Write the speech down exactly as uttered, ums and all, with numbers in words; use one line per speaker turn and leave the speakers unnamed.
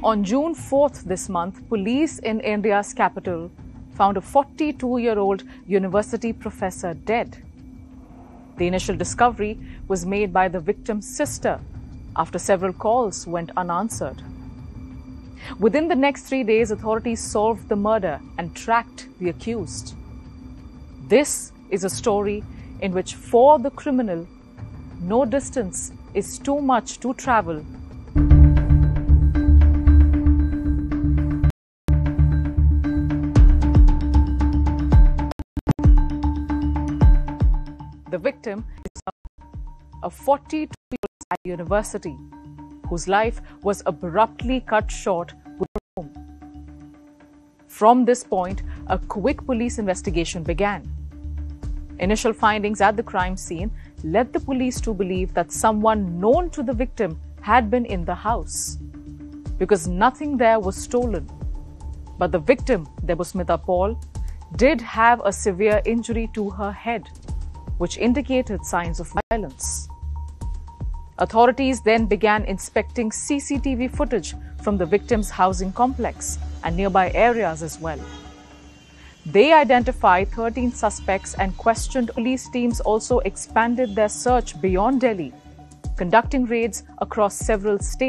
On June fourth this month, police in India's capital found a forty-two-year-old university professor dead. The initial discovery was made by the victim's sister after several calls went unanswered. Within the next three days, authorities solved the murder and tracked the accused. This is a story in which, for the criminal, no distance is too much to travel. The victim is a forty-two-year-old at university whose life was abruptly cut short with her home. From this point, a quick police investigation began. Initial findings at the crime scene led the police to believe that someone known to the victim had been in the house, because nothing there was stolen. But the victim, Debusmita Paul, did have a severe injury to her head, which indicated signs of violence. Authorities then began inspecting C C T V footage from the victim's housing complex and nearby areas as well. They identified thirteen suspects and questioned. Police teams also expanded their search beyond Delhi, conducting raids across several states.